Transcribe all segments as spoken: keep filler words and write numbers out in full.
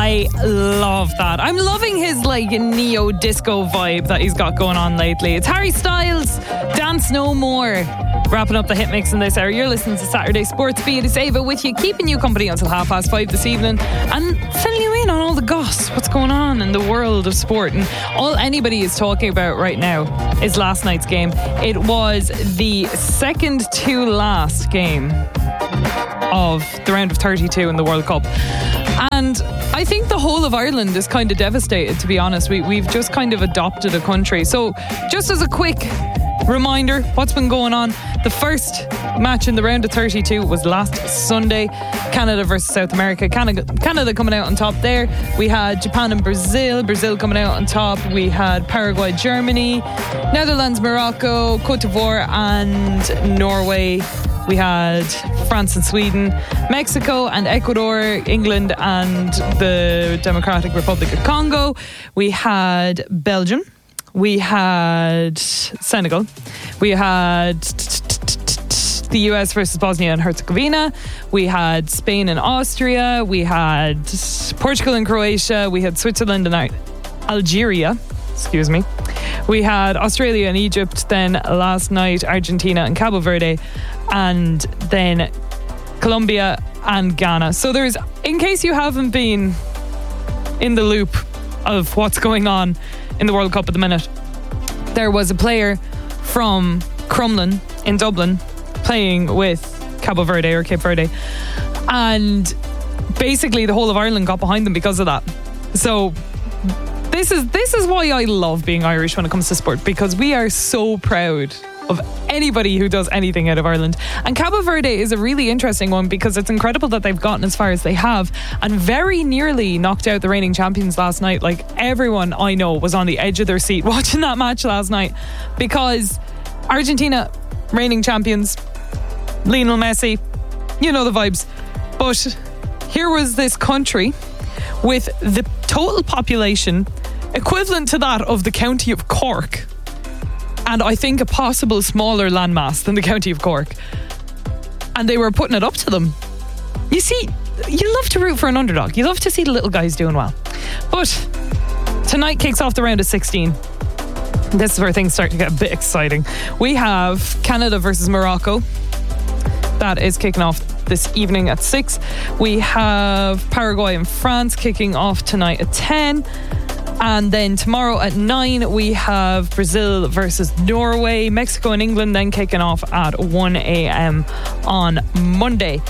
I love that. I'm loving his like neo disco vibe that he's got going on lately. It's Harry Styles, Dance No More. Wrapping up the hit mix in this hour. You're listening to Saturday Sports Beat. It's Ava with you, keeping you company until half past five this evening and filling you in on all the goss, what's going on in the world of sport. And all anybody is talking about right now is last night's game. It was the second to last game of the round of thirty-two in the World Cup. And I think the whole of Ireland is kind of devastated, to be honest. We, we've just kind of adopted a country. So just as a quick reminder, what's been going on? The first match in the round of thirty-two was last Sunday. Canada versus South America. Canada, Canada coming out on top there. We had Japan and Brazil. Brazil coming out on top. We had Paraguay, Germany, Netherlands, Morocco, Cote d'Ivoire and Norway. We had France and Sweden, Mexico and Ecuador, England and the Democratic Republic of Congo. We had Belgium. We had Senegal. We had the U S versus Bosnia and Herzegovina. We had Spain and Austria. We had Portugal and Croatia. We had Switzerland and Algeria. Excuse me. We had Australia and Egypt. Then last night, Argentina and Cabo Verde. And then Colombia and Ghana. So there's, in case you haven't been in the loop of what's going on in the World Cup at the minute, there was a player from Crumlin in Dublin playing with Cabo Verde or Cape Verde, and basically the whole of Ireland got behind them because of that. So this is this is why I love being Irish when it comes to sport, because we are so proud of anybody who does anything out of Ireland. And Cabo Verde is a really interesting one because it's incredible that they've gotten as far as they have and very nearly knocked out the reigning champions last night. Like, everyone I know was on the edge of their seat watching that match last night, because Argentina, reigning champions, Lionel Messi, you know the vibes. But here was this country with the total population equivalent to that of the county of Cork, and I think a possible smaller landmass than the county of Cork, and they were putting it up to them. You see, you love to root for an underdog. You love to see the little guys doing well. But tonight kicks off the round of sixteen. This is where things start to get a bit exciting. We have Canada versus Morocco. That is kicking off this evening at six. We have Paraguay and France kicking off tonight at ten. And then tomorrow at nine, we have Brazil versus Norway. Mexico and England then kicking off at one a.m. on Monday.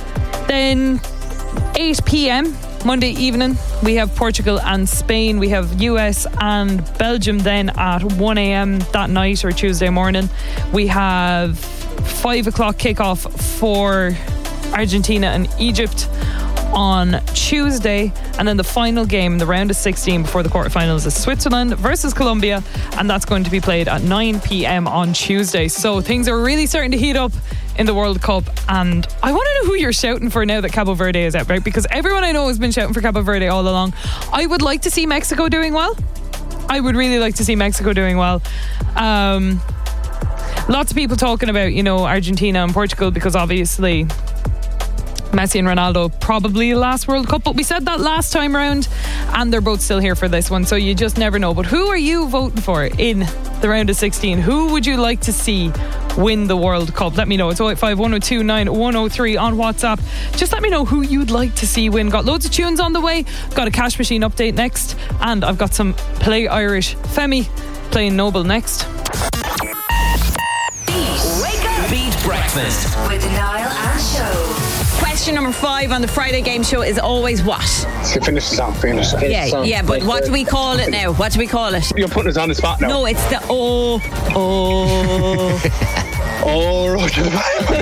Then eight p.m. Monday evening, we have Portugal and Spain. We have U S and Belgium then at one a.m. that night or Tuesday morning. We have five o'clock kickoff for Argentina and Egypt on Tuesday, and then the final game in the round of sixteen before the quarterfinals is Switzerland versus Colombia, and that's going to be played at nine p.m. on Tuesday. So things are really starting to heat up in the World Cup, and I want to know who you're shouting for now that Cabo Verde is out, right? Because everyone I know has been shouting for Cabo Verde all along. I would like to see Mexico doing well. I would really like to see Mexico doing well. Um, lots of people talking about, you know, Argentina and Portugal, because obviously Messi and Ronaldo probably last World Cup, but we said that last time around, and they're both still here for this one, so you just never know. But who are you voting for in the round of sixteen? Who would you like to see win the World Cup? Let me know. It's oh eight five, one oh two, nine one oh three on WhatsApp. Just let me know who you'd like to see win. Got loads of tunes on the way. Got a Cash Machine update next, and I've got some Play Irish. Femi playing Noble next. Wake up! Beat Breakfast with Niall and Show. Question number five on the Friday game show is always what? You finish the song, finish the song. Yeah, yeah, but what do we call it now? What do we call it? You're putting us on the spot now. No, it's the oh, oh. Oh, Roger the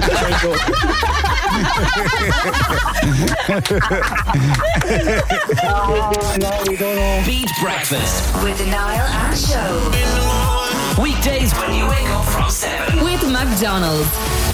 Oh, no, we don't know. Beat Breakfast with Niall and Show. Weekdays when you wake up from seven. With McDonald's.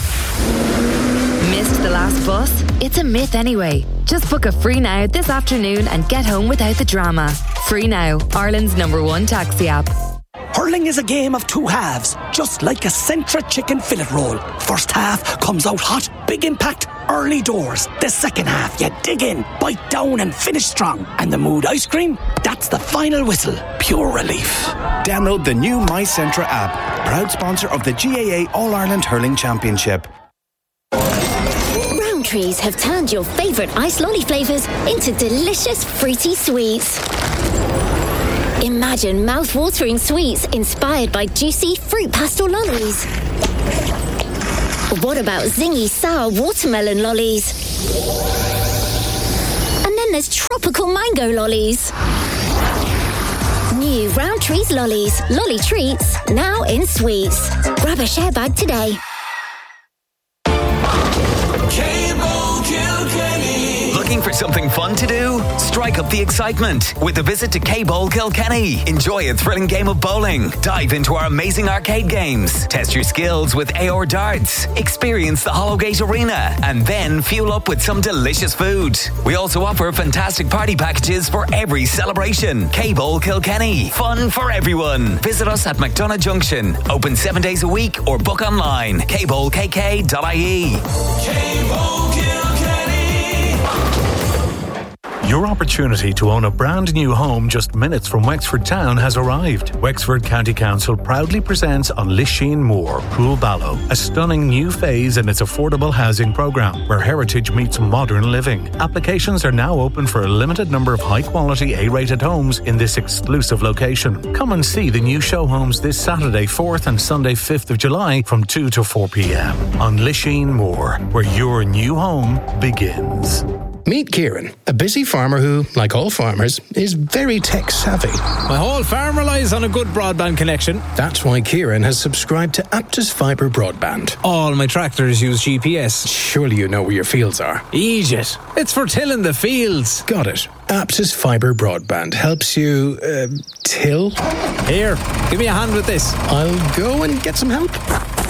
Missed the last bus? It's a myth anyway. Just book a Free Now this afternoon and get home without the drama. Free Now, Ireland's number one taxi app. Hurling is a game of two halves, just like a Centra chicken fillet roll. First half comes out hot, big impact, early doors. The second half, you dig in, bite down and finish strong. And the Mood ice cream, that's the final whistle. Pure relief. Download the new MyCentra app, proud sponsor of the G A A All-Ireland Hurling Championship. Rowntrees have turned your favourite ice lolly flavours into delicious fruity sweets. Imagine mouth-watering sweets inspired by juicy fruit pastel lollies. What about zingy sour watermelon lollies? And then there's tropical mango lollies. New Rowntrees lollies, lolly treats, now in sweets. Grab a share bag today. Looking for something fun to do? Strike up the excitement with a visit to K-Bowl Kilkenny. Enjoy a thrilling game of bowling. Dive into our amazing arcade games. Test your skills with A R darts. Experience the Hollowgate Arena. And then fuel up with some delicious food. We also offer fantastic party packages for every celebration. K-Bowl Kilkenny. Fun for everyone. Visit us at McDonagh Junction. Open seven days a week or book online. k bowl k k dot I E. K-Bowl Your opportunity to own a brand new home just minutes from Wexford town has arrived. Wexford County Council proudly presents On Lishin Moor, Pool Ballow, a stunning new phase in its affordable housing programme where heritage meets modern living. Applications are now open for a limited number of high-quality A-rated homes in this exclusive location. Come and see the new show homes this Saturday fourth and Sunday fifth of July from two to four p.m. on Lishin Moor, where your new home begins. Meet Kieran, a busy farmer who, like all farmers, is very tech-savvy. My whole farm relies on a good broadband connection. That's why Kieran has subscribed to Aptus Fibre Broadband. All my tractors use G P S. Surely you know where your fields are. Egypt. It's for tilling the fields. Got it. Aptus Fibre Broadband helps you, uh, till? Here, give me a hand with this. I'll go and get some help.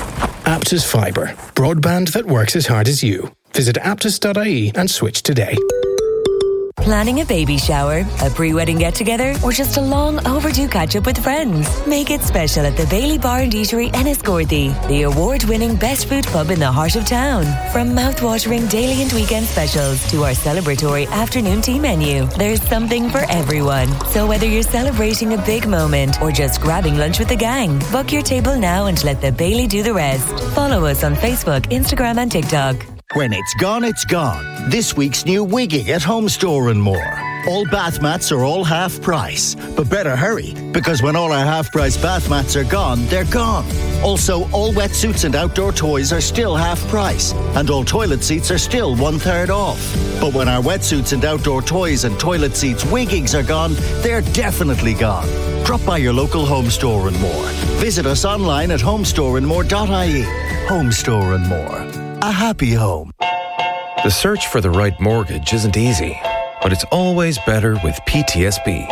Aptus Fibre. Broadband that works as hard as you. Visit aptus dot I E and switch today. Planning a baby shower, a pre-wedding get-together, or just a long overdue catch-up with friends? Make it special at the Bailey Bar and Eatery Enniscorthy, the award-winning best food pub in the heart of town. From mouth-watering daily and weekend specials to our celebratory afternoon tea menu, there's something for everyone. So whether you're celebrating a big moment or just grabbing lunch with the gang, book your table now and let the Bailey do the rest. Follow us on Facebook, Instagram and TikTok. When it's gone, it's gone. This week's new Wigging at Home Store and more. All bath mats are all half price. But better hurry, because when all our half price bath mats are gone, they're gone. Also, all wetsuits and outdoor toys are still half price. And all toilet seats are still one third off. But when our wetsuits and outdoor toys and toilet seats Wiggings are gone, they're definitely gone. Drop by your local Home Store and more. Visit us online at home store and more dot I E. Home Store and More. A happy home. The search for the right mortgage isn't easy, but it's always better with P T S B.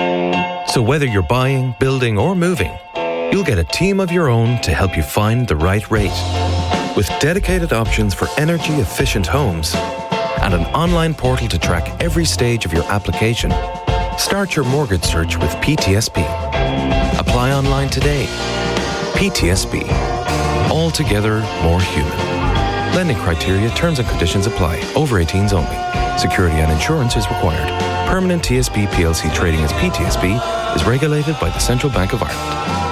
So whether you're buying, building, or moving, you'll get a team of your own to help you find the right rate. With dedicated options for energy-efficient homes and an online portal to track every stage of your application, start your mortgage search with P T S B. Apply online today. P T S B. Altogether more human. Lending criteria, terms and conditions apply. Over eighteens only. Security and insurance is required. Permanent T S B P L C trading as P T S B is regulated by the Central Bank of Ireland.